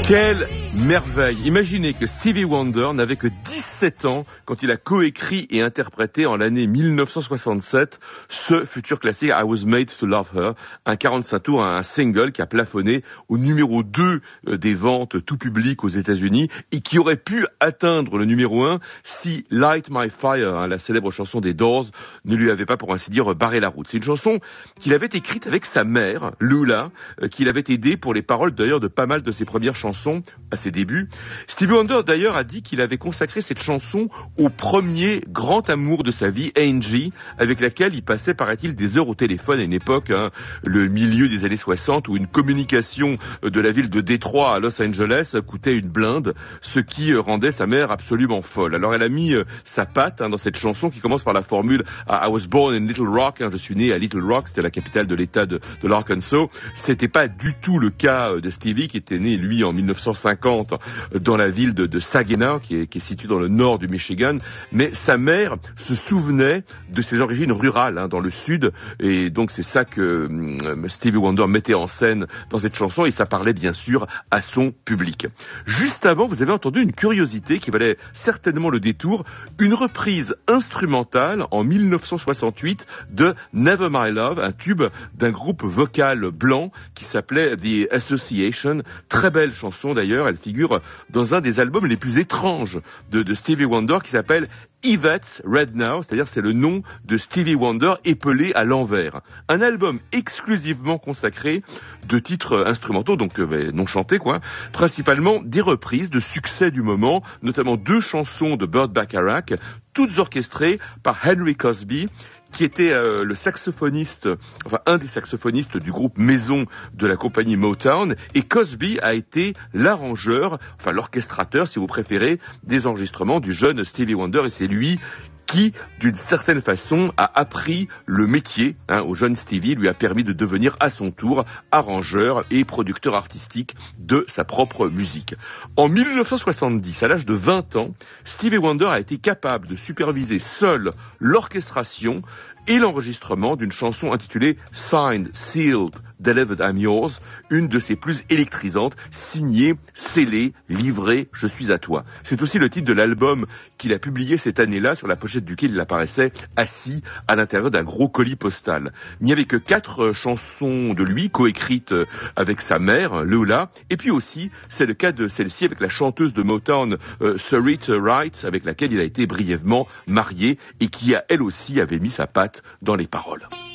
Quelle merveille! Imaginez que Stevie Wonder n'avait que 17 ans quand il a coécrit et interprété en l'année 1967 ce futur classique I Was Made to Love Her, un 45 tours, un single qui a plafonné au numéro 2 des ventes tout public aux États-Unis et qui aurait pu atteindre le numéro 1 si Light My Fire, la célèbre chanson des Doors, ne lui avait pas, pour ainsi dire, barré la route. C'est une chanson qu'il avait écrite avec sa mère, Lula, qui l'avait aidé pour les paroles d'ailleurs de pas mal de ses premières chansons à ses débuts. Stevie Wonder d'ailleurs a dit qu'il avait consacré cette chanson au premier grand amour de sa vie, Angie, avec laquelle il passait, paraît-il, des heures au téléphone à une époque, le milieu des années 60, où une communication de la ville de Détroit à Los Angeles coûtait une blinde, ce qui rendait sa mère absolument folle. Alors elle a mis sa patte dans cette chanson qui commence par la formule I was born in Little Rock, je suis né à Little Rock, c'était la capitale de l'État de l'Arkansas. C'était pas du tout le cas de Stevie, qui était né lui en 1950 dans la ville de Saginaw, qui est située dans le nord du Michigan, mais sa mère se souvenait de ses origines rurales dans le sud, et donc c'est ça que Stevie Wonder mettait en scène dans cette chanson, et ça parlait bien sûr à son public. Juste avant, vous avez entendu une curiosité qui valait certainement le détour, une reprise instrumentale en 1968 de Never My Love, un tube d'un groupe vocal blanc qui s'appelait The Association, très belle chanson d'ailleurs, elle figure dans un des albums les plus étranges de Stevie Wonder qui s'appelle Yvette's Red Now, c'est-à-dire c'est le nom de Stevie Wonder épelé à l'envers. Un album exclusivement consacré de titres instrumentaux, donc non chantés principalement des reprises de succès du moment, notamment 2 chansons de Burt Bacharach, toutes orchestrées par Henry Cosby, qui était le saxophoniste, un des saxophonistes du groupe maison de la compagnie Motown, et Cosby a été l'arrangeur, l'orchestrateur, si vous préférez, des enregistrements du jeune Stevie Wonder, et c'est lui qui, d'une certaine façon, a appris le métier au jeune Stevie, lui a permis de devenir à son tour arrangeur et producteur artistique de sa propre musique. En 1970, à l'âge de 20 ans, Stevie Wonder a été capable de superviser seul l'orchestration et l'enregistrement d'une chanson intitulée Signed, Sealed, Delivered, I'm Yours, une de ses plus électrisantes, signée, scellée, livrée, je suis à toi. C'est aussi le titre de l'album qu'il a publié cette année-là, sur la pochette duquel il apparaissait assis à l'intérieur d'un gros colis postal. Il n'y avait que 4 chansons de lui, coécrites avec sa mère, Lula, et puis aussi, c'est le cas de celle-ci avec la chanteuse de Motown, Sarita Wright, avec laquelle il a été brièvement marié, et qui, elle aussi, avait mis sa patte dans les paroles.